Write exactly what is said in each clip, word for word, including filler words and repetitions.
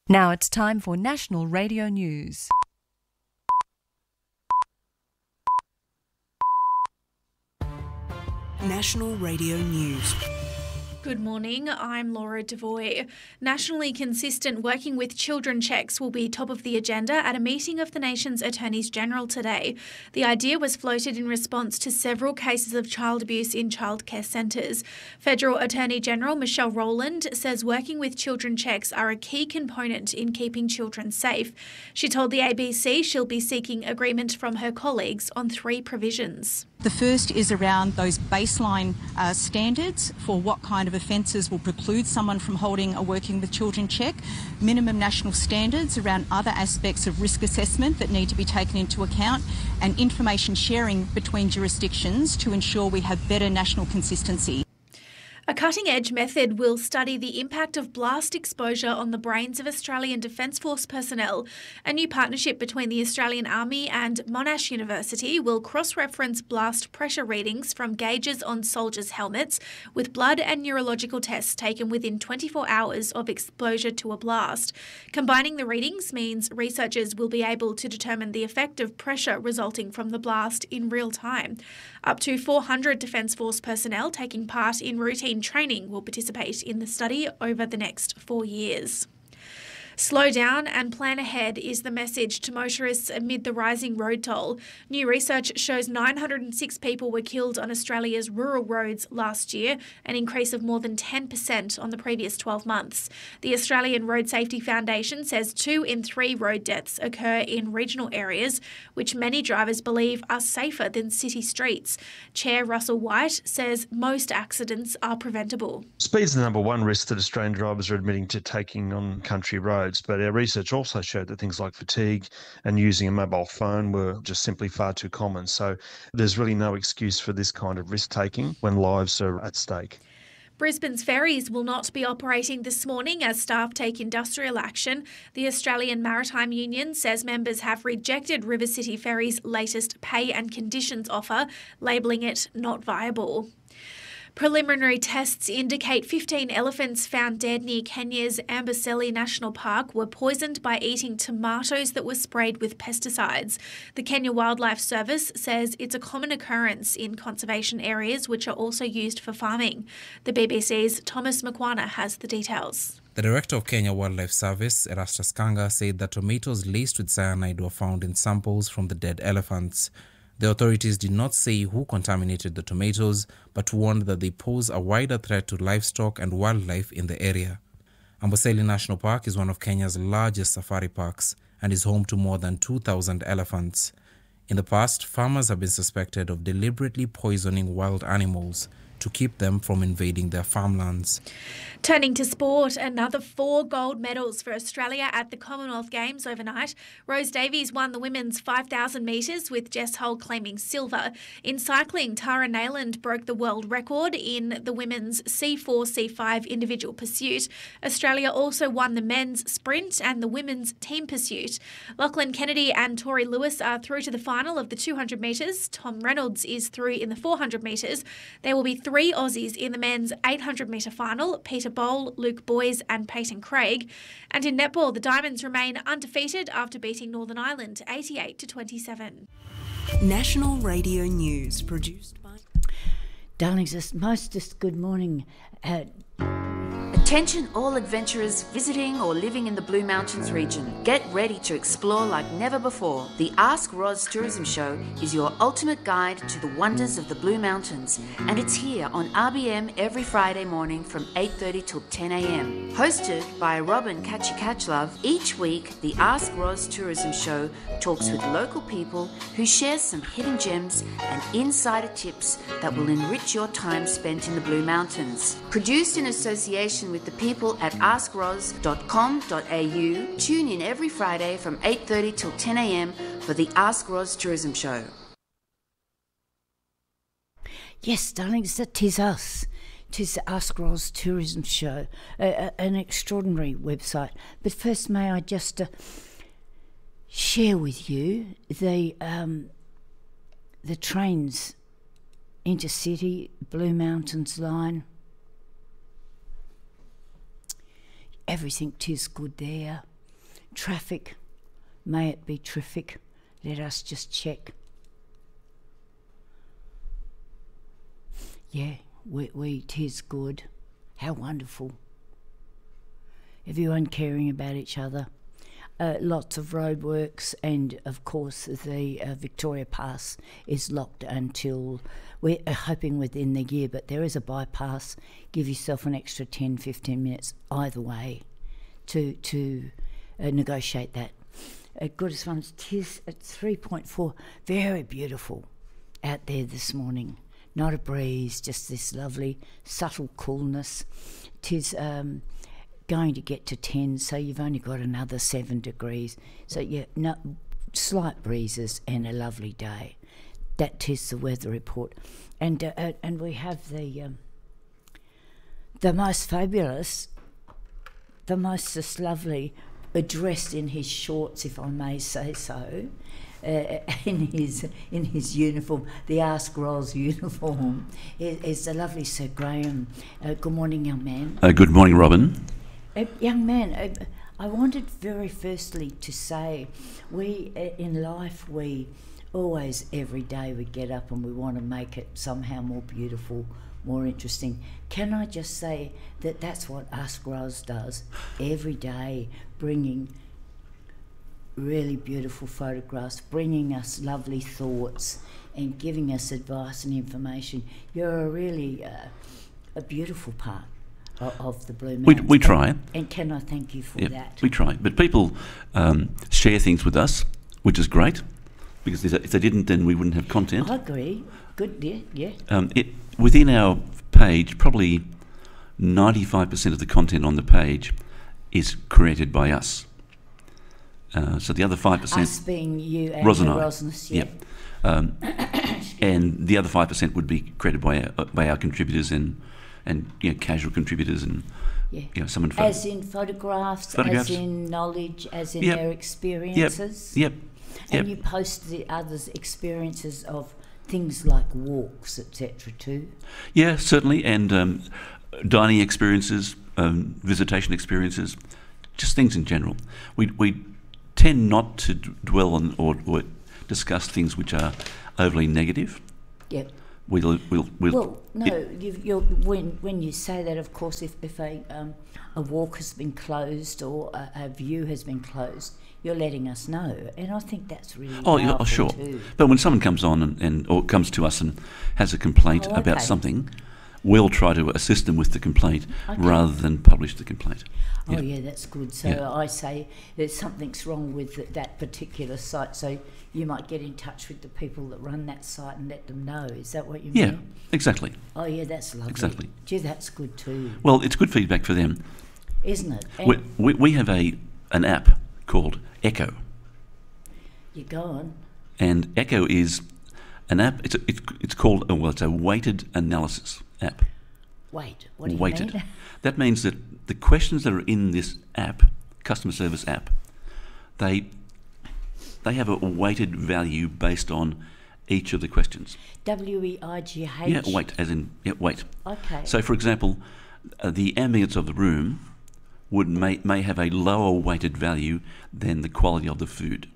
Now it's time for National Radio News. National Radio News. Good morning, I'm Laura Devoy. Nationally consistent working with children checks will be top of the agenda at a meeting of the nation's Attorneys General today. The idea was floated in response to several cases of child abuse in childcare centres. Federal Attorney General Michelle Rowland says working with children checks are a key component in keeping children safe. She told the A B C she'll be seeking agreement from her colleagues on three provisions. The first is around those baseline uh, standards for what kind of offences will preclude someone from holding a working with children check, minimum national standards around other aspects of risk assessment that need to be taken into account, and information sharing between jurisdictions to ensure we have better national consistency. A cutting-edge method will study the impact of blast exposure on the brains of Australian Defence Force personnel. A new partnership between the Australian Army and Monash University will cross-reference blast pressure readings from gauges on soldiers' helmets with blood and neurological tests taken within twenty-four hours of exposure to a blast. Combining the readings means researchers will be able to determine the effect of pressure resulting from the blast in real time. Up to four hundred Defence Force personnel taking part in routine training will participate in the study over the next four years. Slow down and plan ahead is the message to motorists amid the rising road toll. New research shows nine hundred six people were killed on Australia's rural roads last year, an increase of more than ten percent on the previous twelve months. The Australian Road Safety Foundation says two in three road deaths occur in regional areas, which many drivers believe are safer than city streets. Chair Russell White says most accidents are preventable. Speed's the number one risk that Australian drivers are admitting to taking on country roads. But our research also showed that things like fatigue and using a mobile phone were just simply far too common. So there's really no excuse for this kind of risk-taking when lives are at stake. Brisbane's ferries will not be operating this morning as staff take industrial action. The Australian Maritime Union says members have rejected River City Ferries' latest pay and conditions offer, labelling it not viable. Preliminary tests indicate fifteen elephants found dead near Kenya's Amboseli National Park were poisoned by eating tomatoes that were sprayed with pesticides. The Kenya Wildlife Service says it's a common occurrence in conservation areas which are also used for farming. The B B C's Thomas Mkwana has the details. The director of Kenya Wildlife Service, Erastus Kanga, said that tomatoes laced with cyanide were found in samples from the dead elephants. The authorities did not say who contaminated the tomatoes, but warned that they pose a wider threat to livestock and wildlife in the area. Amboseli National Park is one of Kenya's largest safari parks and is home to more than two thousand elephants. In the past, farmers have been suspected of deliberately poisoning wild animals to keep them from invading their farmlands. Turning to sport, another four gold medals for Australia at the Commonwealth Games overnight. Rose Davies won the women's five thousand metres with Jess Hull claiming silver. In cycling, Tara Nayland broke the world record in the women's C four C five individual pursuit. Australia also won the men's sprint and the women's team pursuit. Lachlan Kennedy and Tori Lewis are through to the final of the two hundred metres. Tom Reynolds is through in the four hundred metres. There will be three Aussies in the men's eight hundred metre final, Peter Bowl, Luke Boys and Peyton Craig. And in netball, the Diamonds remain undefeated after beating Northern Ireland eighty-eight to twenty-seven. National Radio News produced by... Darlings, it's most just good morning. Uh, Attention all adventurers visiting or living in the Blue Mountains region. Get ready to explore like never before. The Ask Roz Tourism Show is your ultimate guide to the wonders of the Blue Mountains, and it's here on R B M every Friday morning from eight thirty till ten a m. Hosted by Robin Catchy Catchlove, each week the Ask Roz Tourism Show talks with local people who share some hidden gems and insider tips that will enrich your time spent in the Blue Mountains. Produced in association with with the people at ask roz dot com dot a u. Tune in every Friday from eight thirty till ten a m for the Ask Roz Tourism Show. Yes, darlings, that is us. Tis the Ask Roz Tourism Show, uh, uh, an extraordinary website. But first, may I just uh, share with you the um, the trains, Intercity, Blue Mountains line. Everything tis good there. Traffic, may it be terrific. Let us just check. Yeah, we, we, 'tis good. How wonderful. Everyone caring about each other. Uh, lots of roadworks, and of course the uh, Victoria Pass is locked until, we're hoping within the year, but there is a bypass. Give yourself an extra ten, fifteen minutes either way to to uh, negotiate that. Uh, good as one, tis at three point four, very beautiful out there this morning. Not a breeze, just this lovely subtle coolness. Tis um, going to get to ten, so you've only got another seven degrees. So yeah, no, slight breezes and a lovely day. That is the weather report, and uh, uh, and we have the um, the most fabulous, the most just lovely, uh, dressed in his shorts, if I may say so, uh, in his in his uniform, the Ask Ros uniform, is, is the lovely Sir Graham. Uh, good morning, young man. Uh, good morning, Robin. Uh, young man, uh, I wanted very firstly to say, we uh, in life we always, every day we get up and we want to make it somehow more beautiful, more interesting. Can I just say that that's what Ask Ros does every day, bringing really beautiful photographs, bringing us lovely thoughts and giving us advice and information. You're a really uh, a beautiful part of the Blue Mountains. We, we try. And, and can I thank you for yeah, that? We try. But people um, share things with us, which is great, because if they didn't, then we wouldn't have content. I agree. Good, yeah, yeah. Um, it, within our page, probably ninety-five percent of the content on the page is created by us. Uh, so the other five percent... Us being you and Ros and I. Rosness, yeah. Yep. Um, and the other five percent would be created by our, by our contributors and, and you know, casual contributors and yeah. you know, someone... As in photographs, photographs, as in knowledge, as in yep. their experiences. Yep, yep. And yep. you post the others' experiences of things like walks, et cetera too. Yeah, certainly, and um, dining experiences, um, visitation experiences, just things in general. We we tend not to d- dwell on or, or discuss things which are overly negative. Yep. We'll, we'll, we'll, well, no, it, you've, you're, when when you say that, of course, if, if a um, a walk has been closed or a, a view has been closed, you're letting us know, and I think that's really oh, powerful yeah, oh sure. too. But when someone comes on and, and or comes to us and has a complaint oh, okay. about something, we'll try to assist them with the complaint okay. rather than publish the complaint. Oh yeah, yeah, that's good. So yeah. I say that something's wrong with th- that particular site, so you might get in touch with the people that run that site and let them know. Is that what you yeah, mean? Yeah, exactly. Oh yeah, that's lovely. Exactly. Gee, that's good too. Well, it's good feedback for them. Isn't it? We, we, we have a an app called Echo. You go on. And Echo is an app. It's a, it's it's called oh, well, it's a weighted analysis app. Wait, what do you weighted. mean? That means that the questions that are in this app, customer service app, they they have a weighted value based on each of the questions. W E I G H. Yeah, weight, as in yeah, weight. Okay. So, for example, uh, the ambience of the room would may may have a lower weighted value than the quality of the food.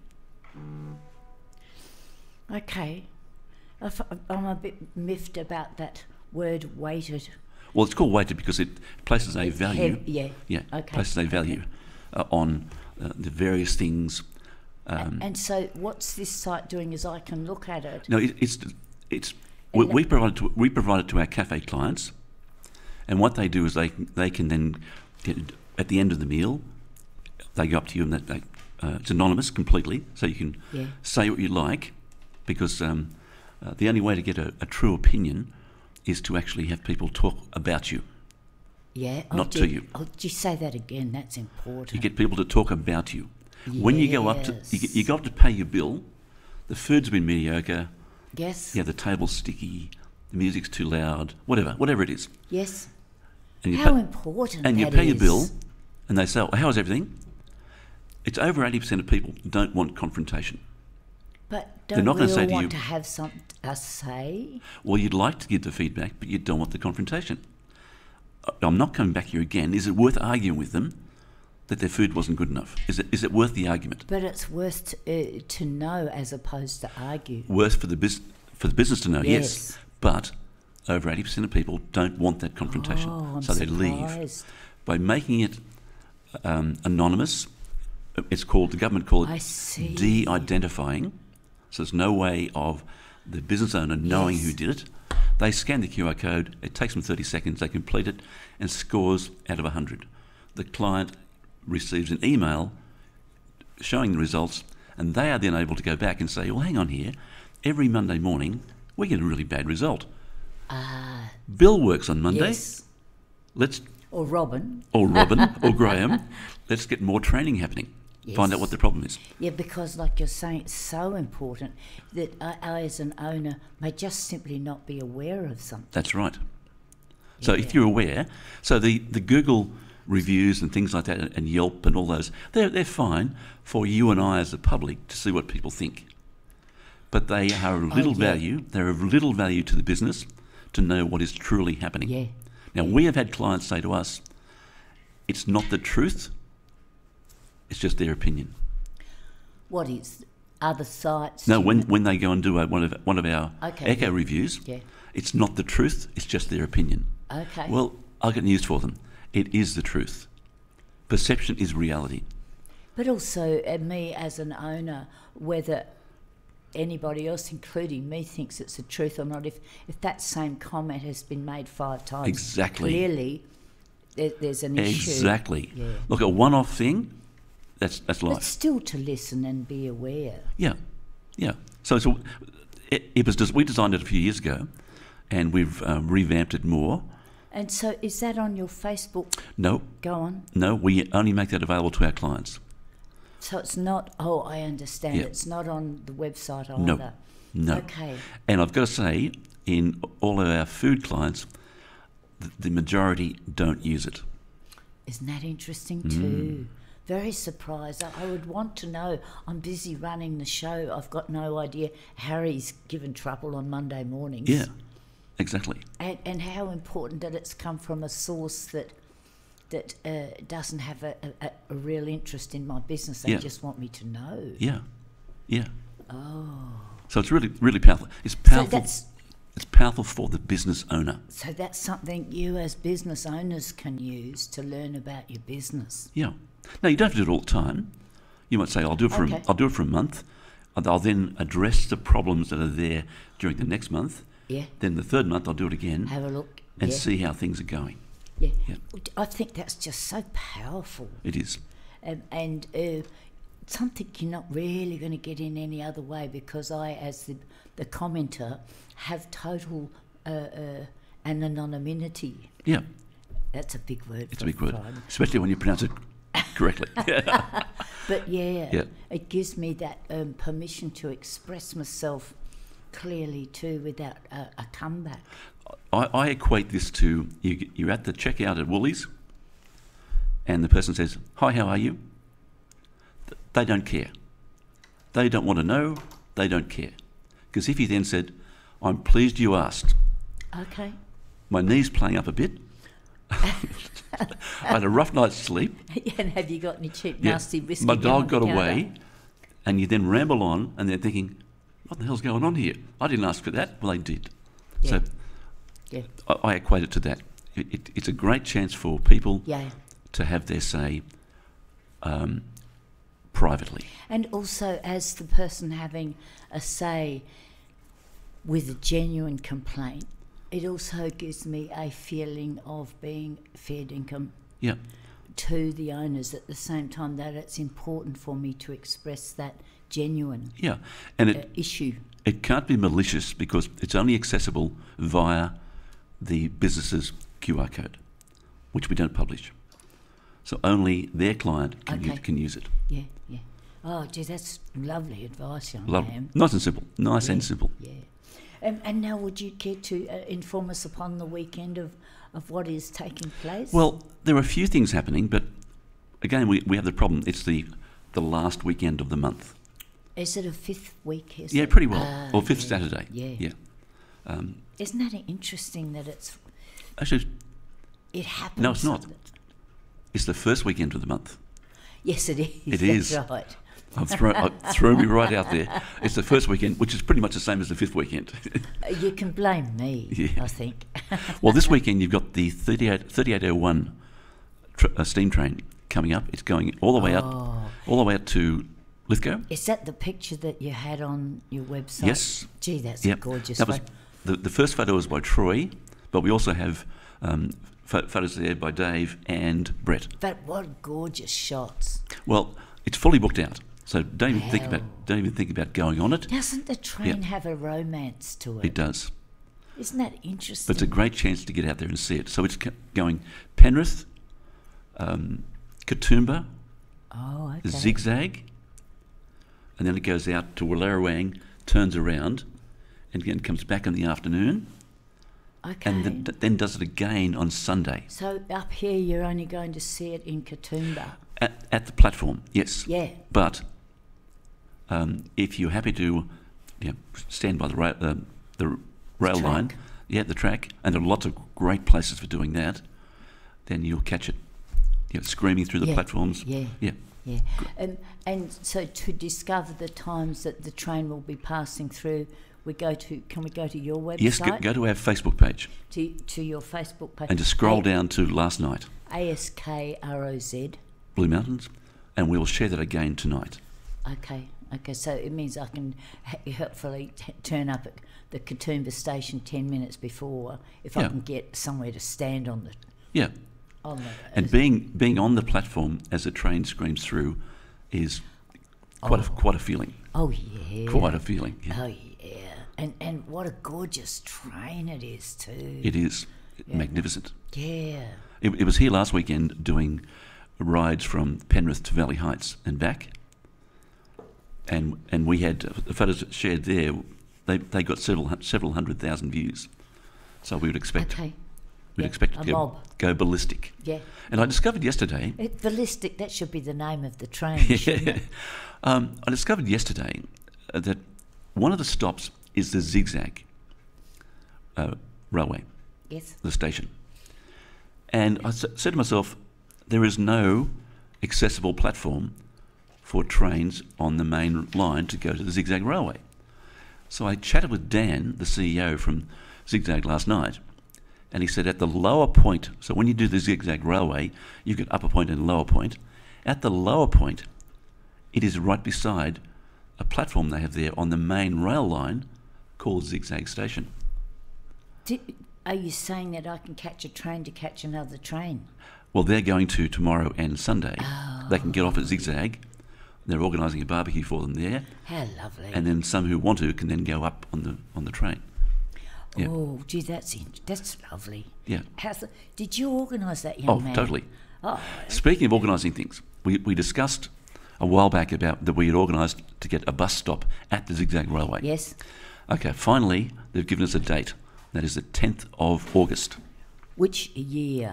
Okay. I'm a bit miffed about that word weighted. Well, it's called weighted because it places a value. Hev- yeah. Yeah. Okay. Places a value uh, on uh, the various things. Um, and so, what's this site doing? Is I can look at it. No, it, it's it's we, we provide it to, we provide it to our cafe clients, and what they do is they they can then get, at the end of the meal, they go up to you and they, uh, it's anonymous completely, so you can yeah. say what you like, because um, uh, the only way to get a, a true opinion is to actually have people talk about you. Yeah, not oh, to you. Oh, just say that again. That's important. You get people to talk about you. Yes. When you go up to you, you go up to pay your bill, the food's been mediocre. Yes. Yeah, the table's sticky, the music's too loud, whatever, whatever it is. Yes. And you How pay, important And that you pay is. your bill, and they say, well, "How's everything?" It's over eighty percent of people don't want confrontation. But don't They're not we gonna all say to want you, to have some a say? Well, you'd like to give the feedback, but you don't want the confrontation. I'm not coming back here again. Is it worth arguing with them that their food wasn't good enough? Is it is it worth the argument? But it's worth to, uh, to know as opposed to argue. Worth for the bus- for the business to know, yes. Yes. But over eighty percent of people don't want that confrontation, Oh, I'm so they leave. surprised. By making it um, anonymous, it's called, the government call I it see. de-identifying, so there's no way of the business owner knowing Yes. who did it. They scan the Q R code, it takes them thirty seconds, they complete it, and scores out of one hundred. The client receives an email showing the results, and they are then able to go back and say, well, hang on here, every Monday morning we get a really bad result. Ah, Bill works on Monday. yes. Let's, Or Robin. or Robin, or Graham, let's get more training happening. Find out Yes. what the problem is. Yeah, because like you're saying, it's so important that I, I as an owner may just simply not be aware of something. That's right. So Yeah. if you're aware, so the, the Google reviews and things like that, and Yelp and all those, they're, they're fine for you and I as the public to see what people think. But they are of little Oh, yeah. value, they're of little value to the business to know what is truly happening. Yeah. Now, we have had clients say to us, it's not the truth, it's just their opinion. What is other sites? No, do when, you know? when they go and do a, one of one of our Okay, echo yeah. reviews, Yeah. it's not the truth, it's just their opinion. Okay. Well, I've got news for them. It is the truth. Perception is reality. But also, uh, me as an owner, whether anybody else, including me, thinks it's the truth or not, if, if that same comment has been made five times, Exactly. clearly there, there's an issue. Exactly. Yeah. Look, a one-off thing, that's that's But life. still to listen and be aware. Yeah, yeah. So, so it, it was. Des- we designed it a few years ago, and we've um, revamped it more. And so is that on your Facebook? No, Go on. no, we only make that available to our clients. So it's not, oh, I understand. Yeah. It's not on the website either. No, no. Okay. And I've got to say, in all of our food clients, the, the majority don't use it. Isn't that interesting Mm. too? Very surprised. I, I would want to know. I'm busy running the show. I've got no idea. Harry's given trouble on Monday mornings. Yeah, exactly. And, and how important that it's come from a source that that uh, doesn't have a, a, a real interest in my business. They Yeah. just want me to know. Yeah, yeah. Oh. So it's really, really powerful. It's So powerful. that's It's powerful for the business owner. so that's something you as business owners can use to learn about your business. Yeah. Now you don't have to do it all the time. You might say, "I'll do it for Okay. a, I'll do it for a month. and I'll then address the problems that are there during the next month. Yeah. Then the third month I'll do it again Have a look. and yeah. see how things are going. Yeah. Yeah. I think that's just so powerful. It is. Um, and uh, something you're not really going to get in any other way, because I, as the, the commenter, have total uh, uh, an anonymity. Yeah. That's a big word. It's for a big word, Friday. especially when you pronounce it correctly. But yeah, Yeah. it gives me that um, permission to express myself clearly too, without a, a comeback. I, I equate this to you, you're at the checkout at Woolies and the person says, "Hi, how are you?" Th- They don't care. They don't want to know. They don't care. Because if you then said, "I'm pleased you asked. Okay. My knee's playing up a bit. I had a rough night's sleep. And have you got any cheap, Yeah, nasty whiskey? my down dog on got the counter? away," and you then ramble on, and they're thinking, "What the hell's going on here? I didn't ask for that." Well, they did. Yeah. So Yeah. I, I equate it to that. It, it, it's a great chance for people Yeah. to have their say um, privately. And also, as the person having a say with a genuine complaint, it also gives me a feeling of being fair dinkum Yeah, to the owners at the same time, that it's important for me to express that genuine yeah. And uh, it, issue. it can't be malicious because it's only accessible via the business's Q R code, which we don't publish. So only their client can, Okay. use, can use it. Yeah, yeah. Oh, gee, that's lovely advice, young Love, man. nice and simple. Nice and Yeah, simple. Yeah. Um, and now, would you care to uh, inform us upon the weekend of, of what is taking place? Well, there are a few things happening, but again, we, we have the problem. It's the the last weekend of the month. Is it a fifth week? Is Yeah, it? pretty well. Ah, or fifth yeah, Saturday. Yeah. Yeah. Um, Isn't that interesting that it's actually, it happens? No, it's not. so that- it's the first weekend of the month. Yes, it is. It That's is. right. I've thrown, I've thrown me right out there. It's the first weekend, which is pretty much the same as the fifth weekend. You can blame me, Yeah. I think. Well, this weekend you've got the thirty-eight, thirty-eight oh one tr- uh, steam train coming up. It's going all the way up, Oh. all the way up to Lithgow. Is that the picture that you had on your website? Yes. Gee, that's Yep. a gorgeous That was one. the, the first photo was by Troy, but we also have um, pho- photos there by Dave and Brett. But what gorgeous shots. Well, it's fully booked out, so don't even think Wow. about don't even think about going on it. Doesn't the train have a romance to it? It does, Isn't that interesting? but it's a great chance to get out there and see it. So it's co- going Penrith, um, Katoomba, Oh, okay. Zigzag, and then it goes out to Wallerawang, turns around, and again comes back in the afternoon, Okay. and th- then does it again on Sunday So up here, you're only going to see it in Katoomba. at, at the platform. Yes, Yeah. but um, if you're happy to you know, stand by the ra- uh, the rail track. line, yeah, the track, and there are lots of great places for doing that, then you'll catch it, you know, screaming through the Yeah, platforms. yeah. yeah. Yeah. Um, and so to discover the times that the train will be passing through, we go to. Can we go to your website? Yes, go, go to our Facebook page to to your Facebook page. and just scroll A- down to last night, A S K R O Z. Blue Mountains, and we'll share that again tonight. Okay. Okay. So it means I can h- hopefully t- turn up at the Katoomba station ten minutes before if I Yeah. can get somewhere to stand on the Yeah, on the. and being being on the platform as the train screams through is quite a quite a feeling. Oh yeah. Quite a feeling. Yeah. Oh yeah. And and what a gorgeous train it is too. It is magnificent. Yeah. It, it was here last weekend doing rides from Penrith to Valley Heights and back, and and we had uh, the photos shared there. They they got several hun- several hundred thousand views, so we would expect Okay. we'd Yeah, expect it a to go, mob. go ballistic. Yeah. And I discovered yesterday. It, ballistic, that should be the name of the train, shouldn't it? um, I discovered yesterday uh, that one of the stops is the Zigzag uh, railway, Yes. the station. And I s- said to myself, there is no accessible platform for trains on the main line to go to the Zigzag Railway. So I chatted with Dan, the C E O from Zigzag last night, and he said at the lower point, so when you do the Zigzag Railway, you've got upper point and lower point. At the lower point, it is right beside a platform they have there on the main rail line called Zigzag Station. Do, are you saying that I can catch a train to catch another train? Well, they're going to tomorrow and Sunday. They can get off at Zigzag. They're organising a barbecue for them there, How lovely. and then some who want to can then go up on the on the train. yeah. Oh, gee, that's in, that's lovely. Yeah. How's the, did you organise that, young Oh, man? totally. Oh, Speaking of organising things, we, we discussed a while back about that we had organised to get a bus stop at the Zigzag Railway. yes. Okay, finally, they've given us a date. That is the tenth of August. Which year?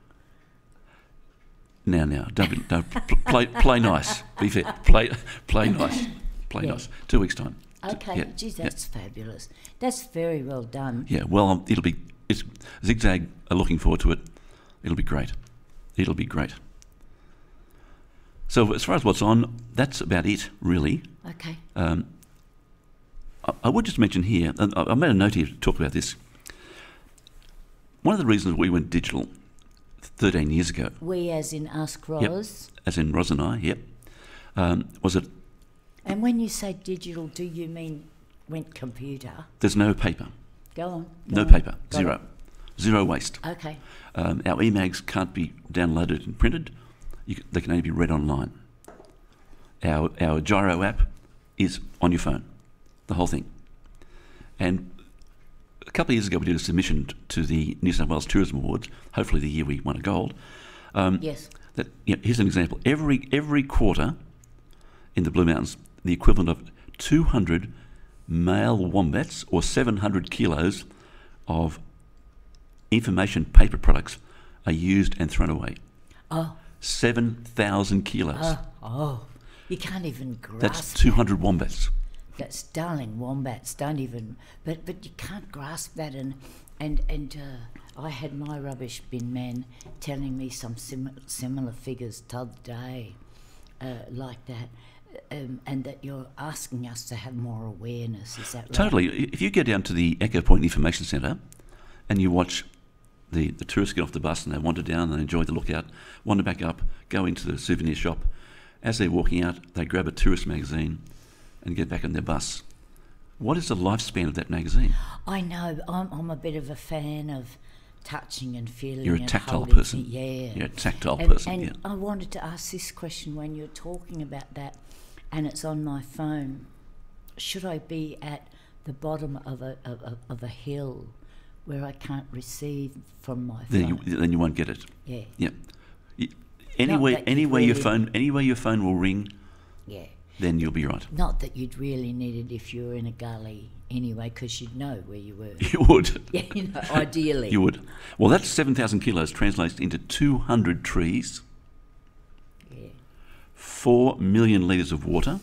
Now, now, don't, be, don't pl- play, play nice. Be fair. Play, play nice. Play Yeah. nice. Two weeks' time. T- Okay, yeah, geez, yeah. that's fabulous. That's very well done. Yeah, well, um, it'll be. It's, Zigzag are looking forward to it. It'll be great. It'll be great. So, as far as what's on, that's about it, really. Okay. Um, I, I would just mention here, and I, I made a note here to talk about this. One of the reasons we went digital thirteen years ago, We as in Ask Yep. Roz. as in Ros and I, yep, um, was that And when you say digital, do you mean went computer? there's no paper, Go on. go no on. paper, Got zero, zero waste. it. Okay. Um, our e-mags can't be downloaded and printed. You, c- they can only be read online. Our our Gyro app is on your phone, the whole thing. And a couple of years ago, we did a submission t- to the New South Wales Tourism Awards. Hopefully, the year we won a gold. Um, Yes. That you know, here's an example. Every every quarter in the Blue Mountains, the equivalent of two hundred male wombats or seven hundred kilos of information paper products are used and thrown away. Oh. seven thousand kilos. Oh. Oh. You can't even grasp That's two hundred wombats. That's darling wombats don't even but but you can't grasp that and and and uh, I had my rubbish bin man telling me some sim- similar figures t'other day uh, like that, um, and that you're asking us to have more awareness. Is that right? Totally. If you go down to the Echo Point Information Centre and you watch the, the tourists get off the bus and they wander down and they enjoy the lookout, wander back up, go into the souvenir shop. As they're walking out, they grab a tourist magazine and get back on their bus. What is the lifespan of that magazine? I know. I'm, I'm a bit of a fan of touching and feeling. You're a and tactile holding person. things. Yeah. You're a tactile and, person, And yeah. I wanted to ask this question when you're talking about that, and it's on my phone. Should I be at the bottom of a of, a- of a hill where I can't receive from my phone? Then you, then you won't get it. Yeah. Yeah. Y- Anywhere, that you'd anywhere your really- phone, anywhere your phone will ring, Yeah. then you'll be right. Not that you'd really need it if you were in a gully anyway, because you'd know where you were. You would. Yeah, you know, ideally. You would. Well, that's seven thousand kilos translates into two hundred trees, Yeah. four million litres of water,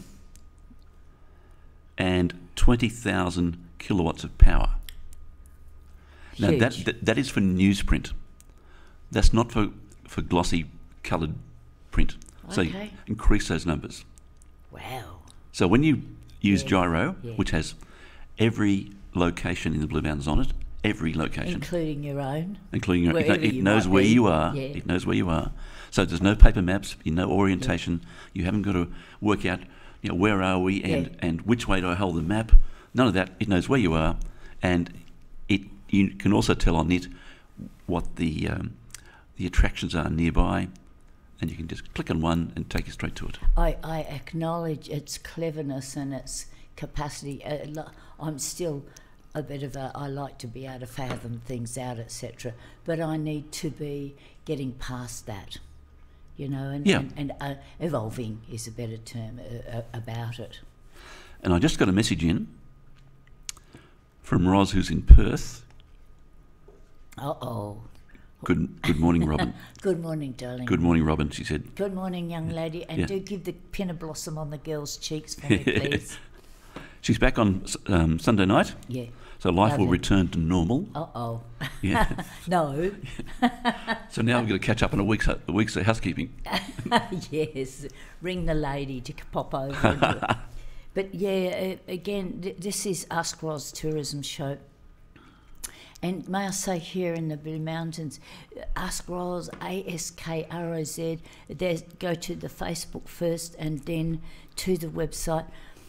and twenty thousand kilowatts of power. Now, that, Huge. that that is for newsprint. That's not for, for glossy coloured print. So you Okay. increase those numbers. Wow. So when you use Yeah, Gyro, yeah. which has every location in the Blue Mountains on it, every location, Including your own. including your, it, wherever it you knows might where be. you are. Yeah. It knows where you are. So there's no paper maps, you no orientation. You haven't got to work out, you know, where are we and, Yeah. and which way do I hold the map. None of that. It knows where you are, and it you can also tell on it what the um, the attractions are nearby, and you can just click on one and take you straight to it. I, I acknowledge its cleverness and its capacity. Uh, lo- I'm still a bit of a, I like to be able to fathom things out, et cetera. But I need to be getting past that, you know, and, Yeah. and, and uh, evolving is a better term uh, uh, about it. And I just got a message in from Roz, who's in Perth. Uh-oh. Good good morning, Robin. Good morning, darling. Good morning, Robin, she said. Good morning, young lady. And Yeah. do give the pin of blossom on the girl's cheeks for me, please. She's back on um, Sunday night, Yeah. so life will Lovely. return to normal. Uh-oh. Yeah. No. So now we've got to catch up on a week's, a week's of housekeeping. Yes, ring the lady to pop over. and do it. But yeah, uh, again, th- this is Ask Roz Tourism Show. And may I say here in the Blue Mountains, uh, Ask Roz, A S K R O Z, there's, go to the Facebook first and then to the website.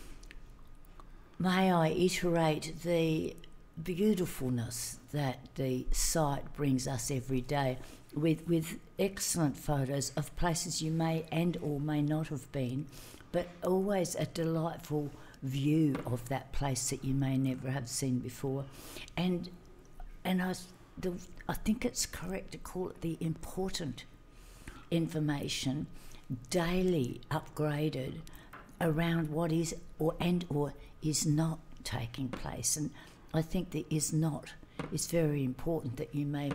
May I iterate the beautifulness that the site brings us every day with, with excellent photos of places you may and or may not have been, but always a delightful view of that place that you may never have seen before. And and I, the, I think it's correct to call it the important information, daily upgraded around what is or and or is not taking place. And I think the is not is very important, that you may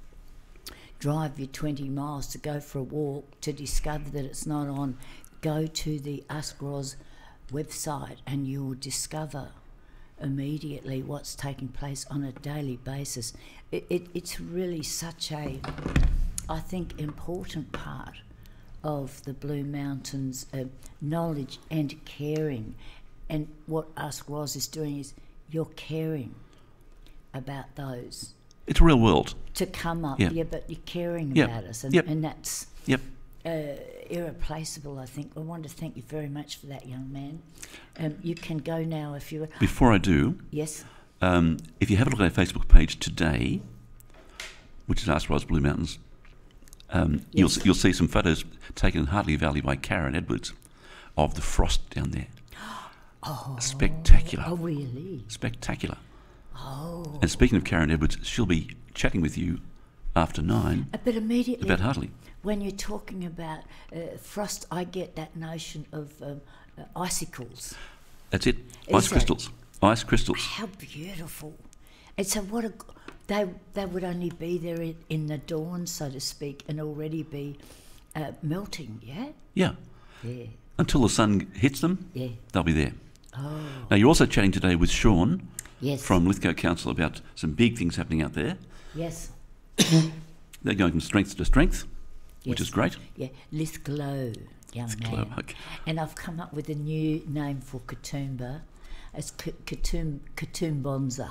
drive your twenty miles to go for a walk to discover that it's not on. Go to the Ask Roz website and you'll discover immediately what's taking place on a daily basis. It, it, it's really such a, I think, important part of the Blue Mountains uh, knowledge and caring. And what Ask Roz is doing is you're caring about those It's real world. to come up, Yeah. yeah, but you're caring Yep. about us, and, Yep. and that's Yep. uh, irreplaceable, I think. I want to thank you very much for that, young man. Um, you can go now if you... Before I do, Yes? um, if you have a look at our Facebook page today, which is Ask Roz Blue Mountains, um, you'll Yes. you'll see some photos taken in Hartley Valley by Karen Edwards of the frost down there. Oh, Spectacular. Oh, really? Spectacular. Oh. And speaking of Karen Edwards, she'll be chatting with you after nine Uh, But immediately, about Hartley. when you're talking about uh, frost, I get that notion of um, uh, icicles. That's it. Is Ice that- crystals. Ice crystals. How beautiful. And so what a... They, they would only be there in, in the dawn, so to speak, and already be uh, melting, yeah? Yeah. Yeah. Until the sun hits them, Yeah. they'll be there. Oh. Now, you're also chatting today with Sean Yes. from Lithgow Council about some big things happening out there. Yes. They're going from strength to strength, which Yes. is great. Yeah. Lithgow. young It's man. clever, okay. And I've come up with a new name for Katoomba. It's K- Katoom, Katoombonza.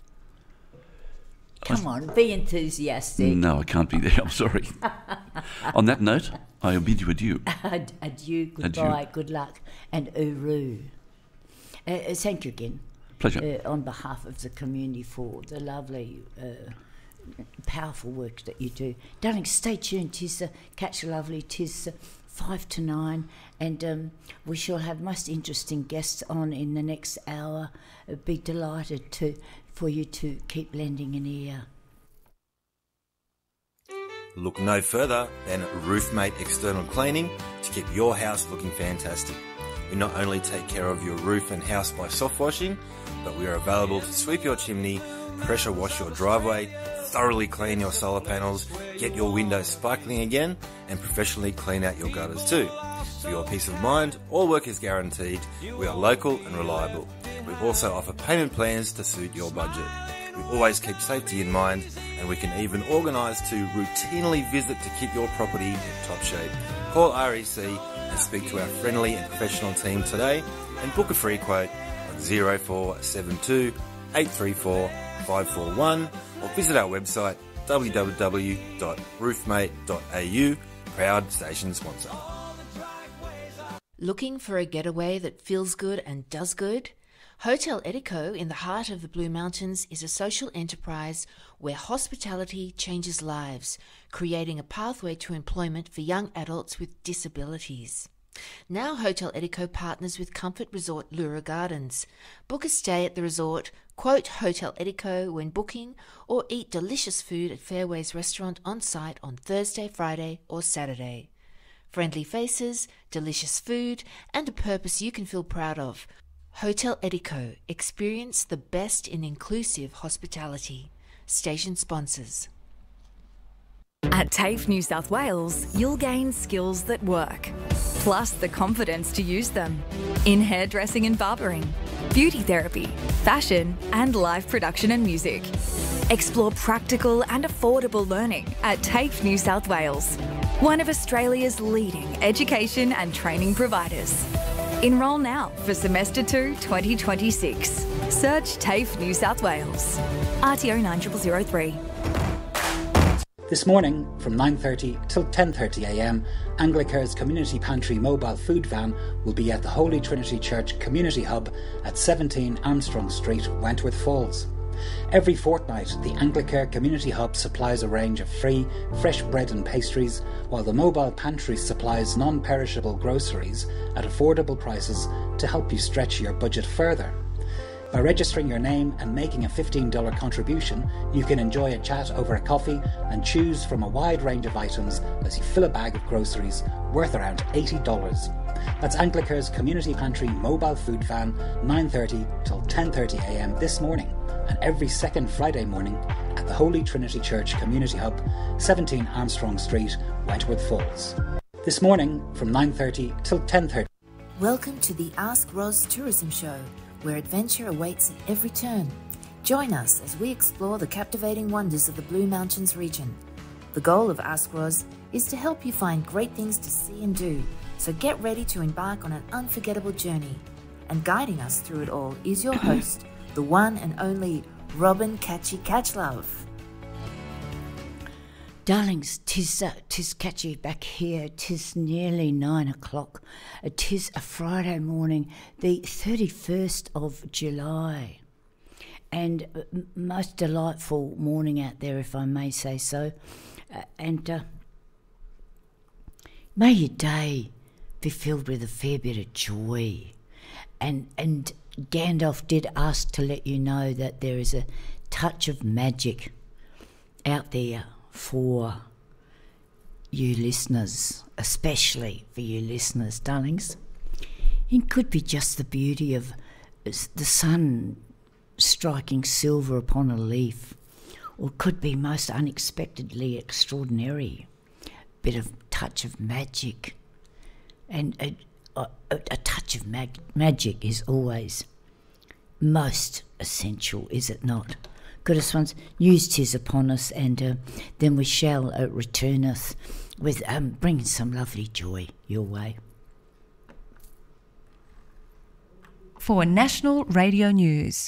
Come on, be enthusiastic. No, I can't be there. I'm sorry. On that note, I bid you adieu. Ad- adieu, goodbye, Adieu. good luck, and uru. Uh, uh, thank you again. Pleasure. Uh, on behalf of the community for the lovely, uh, powerful work that you do. Darling, stay tuned. Tis uh, Catch a Lovely. Tis uh, five to nine, and um, we shall have most interesting guests on in the next hour. Uh, be delighted to for you to keep lending an ear. Look no further than Roofmate External Cleaning to keep your house looking fantastic. We not only take care of your roof and house by soft washing, but we are available to sweep your chimney, pressure wash your driveway, thoroughly clean your solar panels, get your windows sparkling again, and professionally clean out your gutters too. For your peace of mind, all work is guaranteed. We are local and reliable. We also offer payment plans to suit your budget. We always keep safety in mind, and we can even organise to routinely visit to keep your property in top shape. Call R E C and speak to our friendly and professional team today and book a free quote on zero four seven two, eight three four, five four one or visit our website w w w dot roofmate dot a u, proud station sponsor. Looking for a getaway that feels good and does good? Hotel Edico in the heart of the Blue Mountains is a social enterprise where hospitality changes lives, creating a pathway to employment for young adults with disabilities. Now Hotel Edico partners with Comfort Resort Lura Gardens. Book a stay at the resort, quote Hotel Edico when booking, or eat delicious food at Fairways Restaurant on site on Thursday, Friday or Saturday. Friendly faces, delicious food, and a purpose you can feel proud of. Hotel Edico. Experience the best in inclusive hospitality. Station sponsors. At TAFE New South Wales, you'll gain skills that work, plus the confidence to use them in hairdressing and barbering, beauty therapy, fashion, and live production and music. Explore practical and affordable learning at TAFE New South Wales, one of Australia's leading education and training providers. Enrol now for Semester two twenty twenty-six. Search TAFE New South Wales. R T O nine zero zero zero three. This morning, from nine thirty till ten thirty a m, Anglicare's Community Pantry mobile food van will be at the Holy Trinity Church Community Hub at seventeen Armstrong Street, Wentworth Falls. Every fortnight, the Anglicare Community Hub supplies a range of free, fresh bread and pastries, while the mobile pantry supplies non-perishable groceries at affordable prices to help you stretch your budget further. By registering your name and making a fifteen dollars contribution, you can enjoy a chat over a coffee and choose from a wide range of items as you fill a bag of groceries worth around eighty dollars. That's Anglicare's Community Pantry mobile food van, nine thirty till ten thirty a m this morning, and every second Friday morning at the Holy Trinity Church Community Hub, seventeen Armstrong Street, Wentworth Falls. This morning from nine thirty till ten thirty. Welcome to the Ask Roz Tourism Show, where adventure awaits at every turn. Join us as we explore the captivating wonders of the Blue Mountains region. The goal of Ask Roz is to help you find great things to see and do, so get ready to embark on an unforgettable journey. And guiding us through it all is your host, the one and only Robin Catchy Catchlove. Darlings, tis, uh, tis Catchy back here. Tis nearly nine o'clock. Uh, tis a Friday morning, the thirty-first of July. And uh, m- most delightful morning out there, if I may say so. Uh, and uh, may your day be filled with a fair bit of joy. And, and Gandalf did ask to let you know that there is a touch of magic out there for you listeners, especially for you listeners, darlings. It could be just the beauty of the sun striking silver upon a leaf, or it could be most unexpectedly extraordinary, bit of touch of magic. And a, a, a touch of mag- magic is always most essential, is it not? Goddess ones, news tis upon us, and uh, then we shall uh, returneth with um, bringing some lovely joy your way. for National Radio News.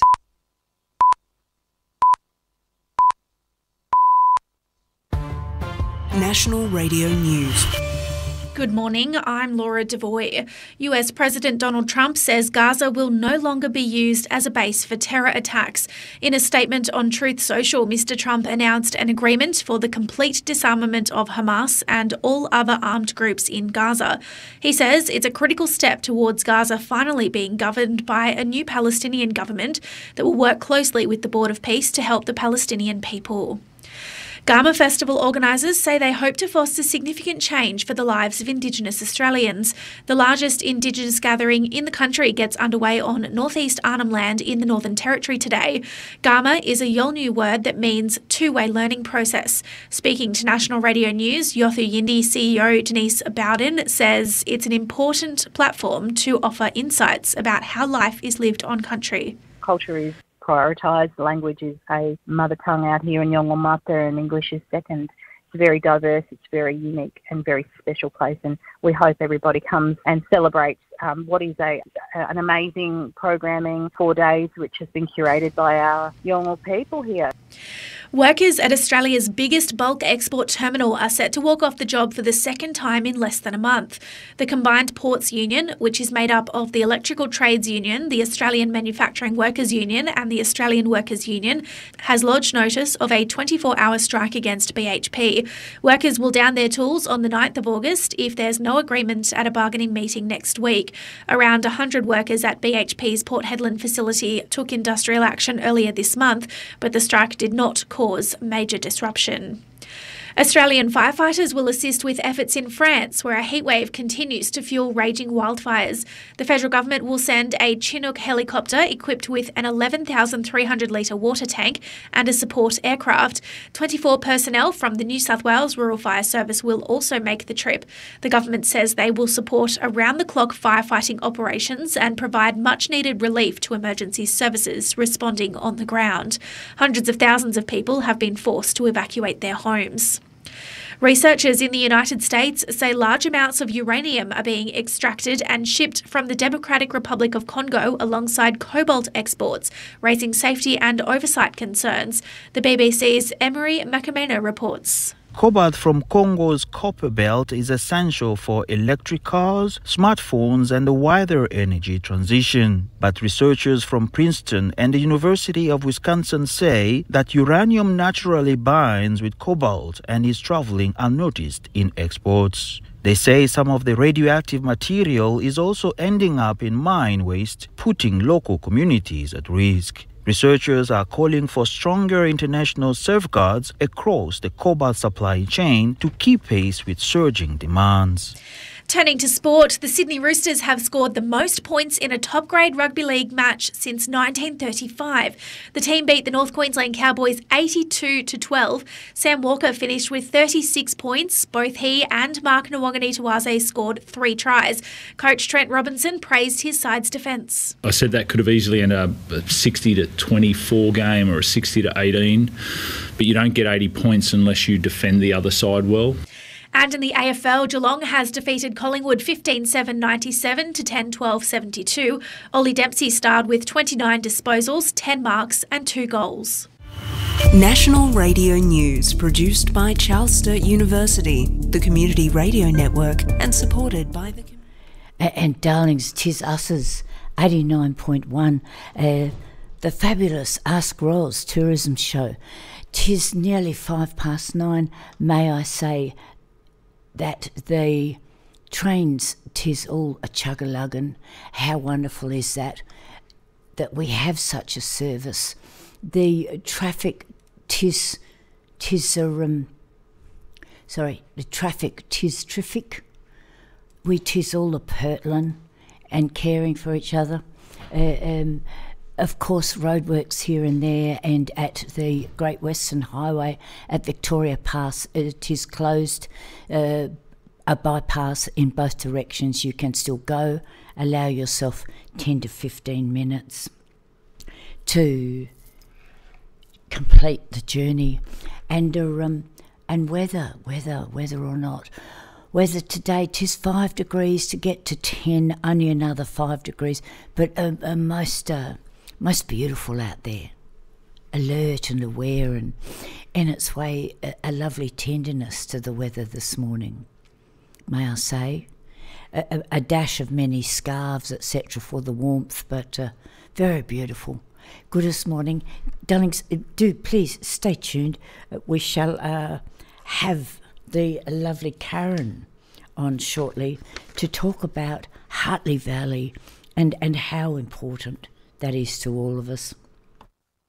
National Radio News. Good morning, I'm Laura Devoy. U S President Donald Trump says Gaza will no longer be used as a base for terror attacks. In a statement on Truth Social, Mister Trump announced an agreement for the complete disarmament of Hamas and all other armed groups in Gaza. He says it's a critical step towards Gaza finally being governed by a new Palestinian government that will work closely with the Board of Peace to help the Palestinian people. Garma Festival organisers say they hope to foster significant change for the lives of Indigenous Australians. The largest Indigenous gathering in the country gets underway on Northeast Arnhem Land in the Northern Territory today. Garma is a Yolngu word that means two-way learning process. Speaking to National Radio News, Yothu Yindi C E O Denise Bowden says it's an important platform to offer insights about how life is lived on country. Culture is prioritised. Language is a mother tongue out here in Yolngu and English is second. It's very diverse, it's very unique and very special place, and we hope everybody comes and celebrates um, what is a an amazing programming four days which has been curated by our Yolngu people here. Workers at Australia's biggest bulk export terminal are set to walk off the job for the second time in less than a month. The Combined Ports Union, which is made up of the Electrical Trades Union, the Australian Manufacturing Workers Union and the Australian Workers Union, has lodged notice of a twenty-four hour strike against B H P. Workers will down their tools on the ninth of August if there's no agreement at a bargaining meeting next week. Around one hundred workers at B H P's Port Hedland facility took industrial action earlier this month, but the strike did not cause major disruption. Australian firefighters will assist with efforts in France, where a heatwave continues to fuel raging wildfires. The federal government will send a Chinook helicopter equipped with an eleven thousand three hundred litre water tank and a support aircraft. twenty-four personnel from the New South Wales Rural Fire Service will also make the trip. The government says they will support around-the-clock firefighting operations and provide much-needed relief to emergency services responding on the ground. Hundreds of thousands of people have been forced to evacuate their homes. Researchers in the United States say large amounts of uranium are being extracted and shipped from the Democratic Republic of Congo alongside cobalt exports, raising safety and oversight concerns. The B B C's Emery Makamena reports. Cobalt from Congo's copper belt is essential for electric cars, smartphones and the wider energy transition. But researchers from Princeton and the University of Wisconsin say that uranium naturally binds with cobalt and is traveling unnoticed in exports. They say some of the radioactive material is also ending up in mine waste, putting local communities at risk. Researchers are calling for stronger international safeguards across the cobalt supply chain to keep pace with surging demands. Turning to sport, the Sydney Roosters have scored the most points in a top-grade rugby league match since nineteen thirty-five. The team beat the North Queensland Cowboys eighty-two to twelve. Sam Walker finished with thirty-six points. Both he and Mark Nwanganitawase scored three tries. Coach Trent Robinson praised his side's defence. I said that could have easily ended up a sixty to twenty-four game or a sixty to eighteen, but you don't get eighty points unless you defend the other side well. And in the A F L, Geelong has defeated Collingwood fifteen seven ninety-seven to ten twelve seventy-two. Ollie Dempsey starred with twenty-nine disposals, ten marks and two goals. National Radio News, produced by Charles Sturt University, the Community Radio Network, and supported by the... And, and darlings, 'tis us's eighty-nine point one, uh, the fabulous Ask Ros tourism show. 'Tis nearly five past nine, may I say that the trains, 'tis all a chug-a-luggin'. How wonderful is that, that we have such a service. The traffic, 'tis, 'tis a, um, sorry, the traffic, 'tis terrific. We 'tis all a purtlin and caring for each other. Uh, um, Of course, roadworks here and there, and at the Great Western Highway at Victoria Pass, it is closed. Uh, a bypass in both directions. You can still go. Allow yourself ten to fifteen minutes to complete the journey. And uh, um, and whether, whether, whether or not, weather today, 'tis five degrees to get to ten, only another five degrees, but uh, uh, most uh, most beautiful out there, alert and aware, and in its way a, a lovely tenderness to the weather this morning, may I say. A, a, a dash of many scarves, et cetera, for the warmth, but uh, very beautiful. Good this morning. Darlings, do please stay tuned. We shall uh, have the lovely Karen on shortly to talk about Hartley Valley and, and how important that is to all of us.